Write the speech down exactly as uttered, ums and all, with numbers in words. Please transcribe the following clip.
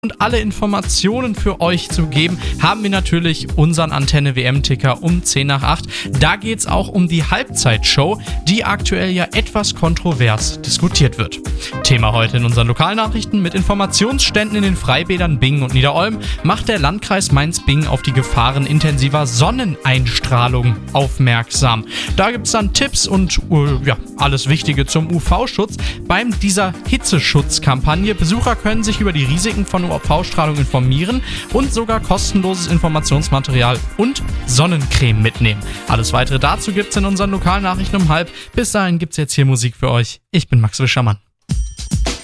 Und alle Informationen für euch zu geben, haben wir natürlich unseren Antenne-W M-Ticker um zehn nach acht. Da geht es auch um die Halbzeitshow, die aktuell ja etwas kontrovers diskutiert wird. Thema heute in unseren Lokalnachrichten: Mit Informationsständen in den Freibädern Bingen und Niederolm macht der Landkreis Mainz-Bingen auf die Gefahren intensiver Sonneneinstrahlung aufmerksam. Da gibt es dann Tipps und uh, ja, alles Wichtige zum U V-Schutz beim dieser Hitzeschutzkampagne. Besucher können sich über die Risiken von U V-Strahlung informieren und sogar kostenloses Informationsmaterial und Sonnencreme mitnehmen. Alles weitere dazu gibt's in unseren Lokalnachrichten um halb. Bis dahin gibt's jetzt hier Musik für euch. Ich bin Max Wischermann.